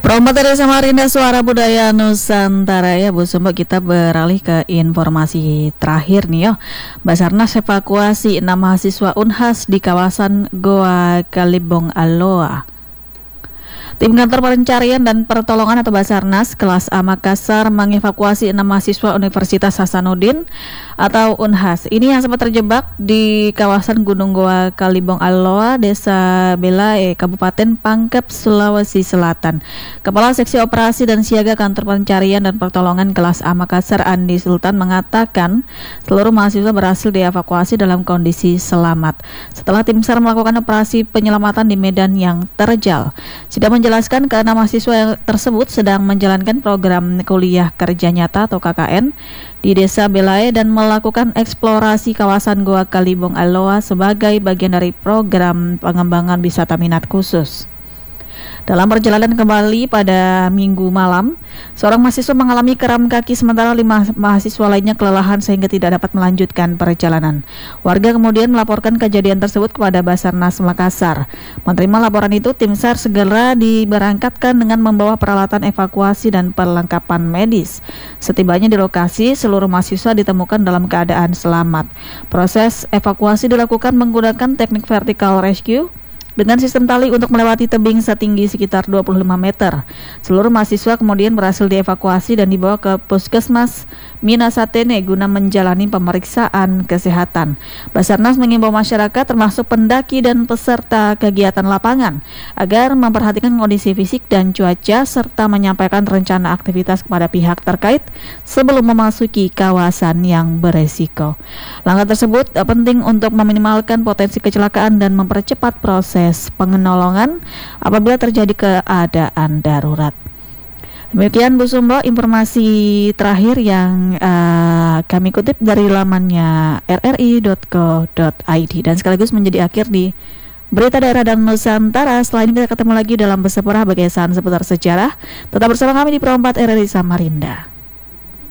Promotor Samarinda Suara Budaya Nusantara ya Bu Sumbo, kita beralih ke informasi terakhir nih yo. Basarnas evakuasi 6 mahasiswa Unhas di kawasan Goa Kalibong Aloa. Tim Kantor Pencarian dan Pertolongan atau Basarnas kelas A Makassar mengevakuasi 6 mahasiswa Universitas Hasanuddin atau Unhas. Ini yang sempat terjebak di kawasan Gunung Goa Kalibong Aloa, Desa Belae, Kabupaten Pangkep, Sulawesi Selatan. Kepala Seksi Operasi dan Siaga Kantor Pencarian dan Pertolongan kelas A Makassar, Andi Sultan, mengatakan seluruh mahasiswa berhasil dievakuasi dalam kondisi selamat setelah tim SAR melakukan operasi penyelamatan di medan yang terjal. Sudah menjelaskan ke-6 mahasiswa yang tersebut sedang menjalankan program kuliah kerja nyata atau KKN di Desa Belae dan melakukan eksplorasi kawasan Goa Kalibong Aloa sebagai bagian dari program pengembangan wisata minat khusus. Dalam perjalanan kembali pada Minggu malam, seorang mahasiswa mengalami kram kaki sementara 5 mahasiswa lainnya kelelahan sehingga tidak dapat melanjutkan perjalanan. Warga kemudian melaporkan kejadian tersebut kepada Basarnas Makassar. Menerima laporan itu, tim SAR segera diberangkatkan dengan membawa peralatan evakuasi dan perlengkapan medis. Setibanya di lokasi, seluruh mahasiswa ditemukan dalam keadaan selamat. Proses evakuasi dilakukan menggunakan teknik vertical rescue dengan sistem tali untuk melewati tebing setinggi sekitar 25 meter. Seluruh mahasiswa kemudian berhasil dievakuasi dan dibawa ke Puskesmas Minasatene guna menjalani pemeriksaan kesehatan. Basarnas mengimbau masyarakat termasuk pendaki dan peserta kegiatan lapangan agar memperhatikan kondisi fisik dan cuaca serta menyampaikan rencana aktivitas kepada pihak terkait sebelum memasuki kawasan yang beresiko. Langkah tersebut penting untuk meminimalkan potensi kecelakaan dan mempercepat proses pengenolongan apabila terjadi keadaan darurat. Demikian Bu Sumbo informasi terakhir yang kami kutip dari lamannya rri.co.id dan sekaligus menjadi akhir di Berita Daerah dan Nusantara. Setelah ini kita ketemu lagi dalam Bersepora Bagaisan seputar sejarah. Tetap bersama kami di Pro 4 RRI Samarinda.